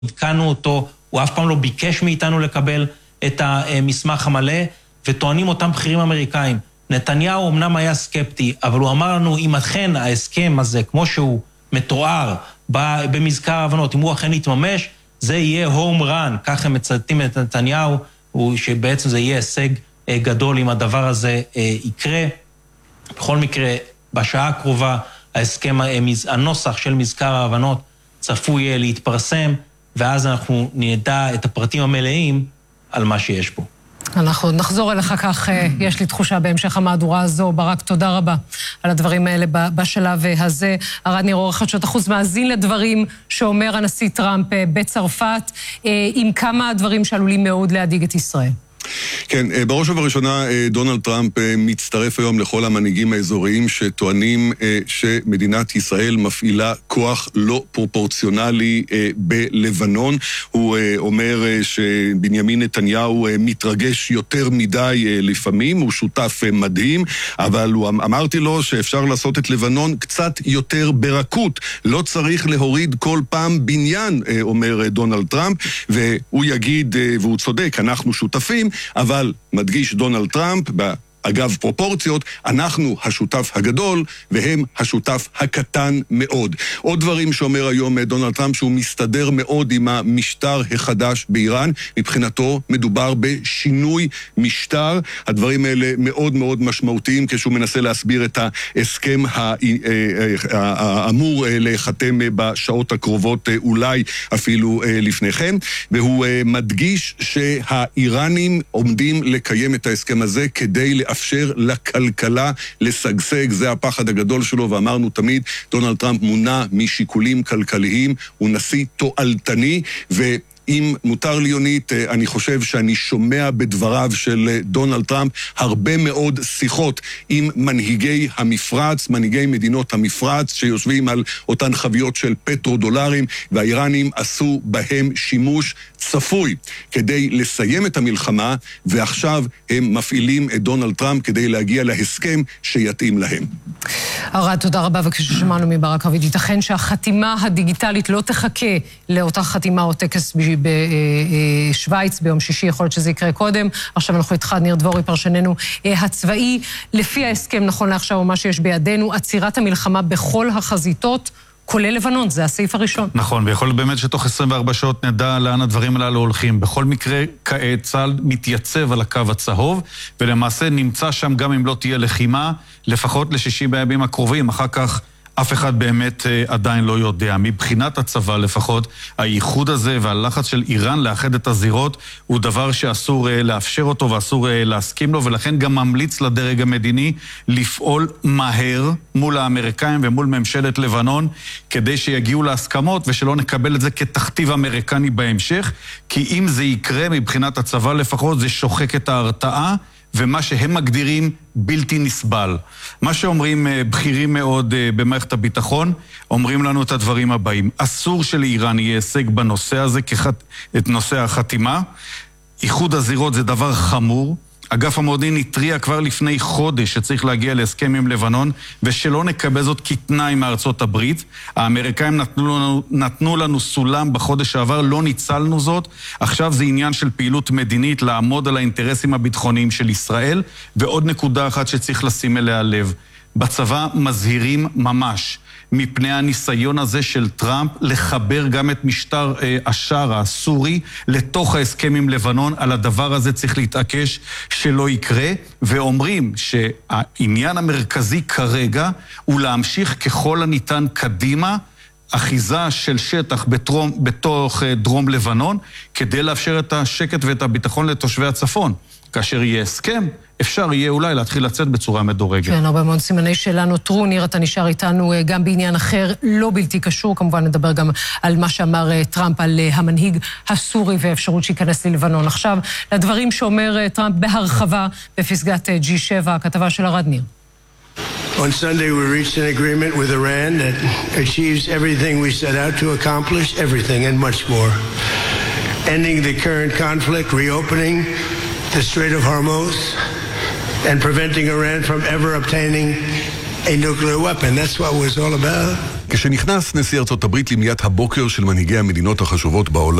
עדכנו אותו, הוא אף פעם לא ביקש מאיתנו לקבל את המסמך המלא, וטוענים אותם בכירים אמריקאים. נתניהו אמנם היה סקפטי, אבל הוא אמר לנו, אם אכן ההסכם הזה, כמו שהוא מתואר במזכר ההבנות, אם הוא אכן יתממש, זה יהיה הום רן, כך הם מצטטים את נתניהו, שבעצם זה יהיה הישג גדול אם הדבר הזה יקרה. בכל מקרה, בשעה הקרובה, הנוסח של מזכר ההבנות צפוי להתפרסם, ואז אנחנו נדע את הפרטים המלאים על מה שיש פה. אנחנו נחזור אליך כך, יש לי תחושה בהמשך המהדורה הזו. ברק, תודה רבה על הדברים האלה בשלב הזה. ארד ניר, עורך חדשות החוץ, מאזין לדברים שאומר הנשיא טראמפ בצרפת, עם כמה דברים שעלולים מאוד להדאיג את ישראל. כן, בראש ובראשונה דונלד טראמפ מצטרף היום לכל המנהיגים האזוריים שטוענים שמדינת ישראל מפעילה כוח לא פרופורציונלי בלבנון. הוא אומר שבנימין נתניהו מתרגש יותר מדי לפעמים, הוא שותף מדהים, אבל אמרתי לו שאפשר לעשות את לבנון קצת יותר ברכות, לא צריך להוריד כל פעם בניין, אומר דונלד טראמפ, והוא יגיד, והוא צודק, אנחנו שותפים, אבל מדגיש דונלד טראמפ, אגב פרופורציות, אנחנו השותף הגדול והם השותף הקטן מאוד. עוד דברים שאומר היום דונלד טראמפ, שהוא מסתדר מאוד עם המשטר החדש באיראן, מבחינתו מדובר בשינוי משטר. הדברים האלה מאוד מאוד משמעותיים כשהוא מנסה להסביר את ההסכם האמור להיחתם בשעות הקרובות, אולי אפילו לפניכם, והוא מדגיש שהאיראנים עומדים לקיים את ההסכם הזה כדי לאפשר לכלכלה לשגשג. זה הפחד הגדול שלו, ואמרנו תמיד, דונלד טראמפ מונע משיקולים כלכליים, הוא נשיא תועלתני, אם מותר לי יונית, אני חושב שאני שומע בדבריו של דונלד טראמפ הרבה מאוד שיחות עם מנהיגי המפרץ, מנהיגי מדינות המפרץ, שיושבים על אותן חביות של פטרו-דולרים, והאיראנים עשו בהם שימוש צפוי כדי לסיים את המלחמה, ועכשיו הם מפעילים את דונלד טראמפ כדי להגיע להסכם שיתאים להם. ארד, תודה רבה, וכששמענו מברק רביד, ייתכן שהחתימה הדיגיטלית לא תחכה לאותה חתימה או טקס בשוויץ ביום שישי, יכול להיות שזה יקרה קודם. עכשיו אנחנו איתך, ניר דבורי, פרשננו הצבאי. לפי ההסכם, נכון לעכשיו, מה שיש בידינו, עצירת המלחמה בכל החזיתות, כולל לבנון, זה הסעיף הראשון. נכון, ויכול להיות באמת שתוך 24 שעות נדע לאן הדברים הללו הולכים. בכל מקרה, כעת צה"ל מתייצב על הקו הצהוב, ולמעשה נמצא שם גם אם לא תהיה לחימה, לפחות ל60 בימים הקרובים. אחר כך אף אחד באמת עדיין לא יודע. מבחינת הצבא לפחות, הייחוד הזה והלחץ של איראן לאחד את הזירות הוא דבר שאסור לאפשר אותו ואסור להסכים לו, ולכן גם ממליץ לדרג המדיני לפעול מהר מול האמריקאים ומול ממשלת לבנון, כדי שיגיעו להסכמות ושלא נקבל את זה כתכתיב אמריקני בהמשך, כי אם זה יקרה מבחינת הצבא לפחות זה שוחק את ההרתעה, ומה שהם מגדירים בלתי נסבל. מה שאומרים בכירים מאוד במערכת הביטחון, אומרים לנו את הדברים הבאים. אסור שלאיראן יהיה הישג בנושא הזה, את נושא החתימה. איחוד הזירות זה דבר חמור. אגף המודיעין התריע כבר לפני חודש שצריך להגיע להסכם עם לבנון, ושלא נקבל זאת כתנאי מארצות הברית. האמריקאים נתנו לנו סולם בחודש שעבר, לא ניצלנו זאת. עכשיו זה עניין של פעילות מדינית, לעמוד על האינטרסים הביטחוניים של ישראל. ועוד נקודה אחת שצריך לשים אליה לב. בצבא מזהירים ממש מפני הניסיון הזה של טראמפ לחבר גם את משטר השאר הסורי לתוך ההסכם עם לבנון. על הדבר הזה צריך להתעקש שלא יקרה, ואומרים שהעניין המרכזי כרגע הוא להמשיך ככל הניתן קדימה אחיזה של שטח בתוך דרום לבנון, כדי לאפשר את השקט ואת הביטחון לתושבי הצפון. כאשר יהיה הסכם, אפשר יהיה אולי להתחיל לצאת בצורה מדורגת. כן, הרבה מאוד סימני שאלה נותרו. ניר, אתה נשאר איתנו גם בעניין אחר, לא בלתי קשור. כמובן נדבר גם על מה שאמר טראמפ על המנהיג הסורי ואפשרות שייכנס ללבנון. עכשיו, לדברים שאומר טראמפ בהרחבה בפסגת G7, הכתבה של ארד ניר. On Sunday, we reached an agreement with Iran that achieves everything we set out to accomplish, everything and much more. Ending the current conflict, reopening the Strait of Hormuz, and preventing Iran from ever obtaining a nuclear weapon. That's what it was all about. כשנכנס נשיא ארצות הברית למליאת הבוקר של מנהיגי המדינות החשובות בעולם,